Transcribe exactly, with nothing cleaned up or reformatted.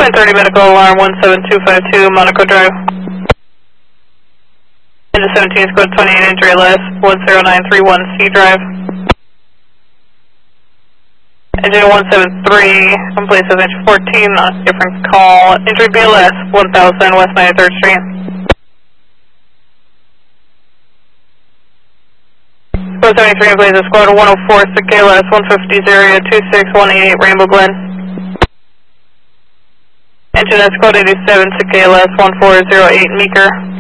ten thirty medical alarm one seven two five two, Monaco Drive. Engine seventeen is code twenty-eight, injury less, one zero nine three one C Drive. Engine one seven three, in place of engine fourteen, on a different call. Injury B L S, one thousand West ninety-third Street. Code seventy-three, in place of squad one oh four, S K L S one fifty, area two six one eight, Rainbow Glen. Engine S code eighty-seven, S K L S one four zero eight, Meeker.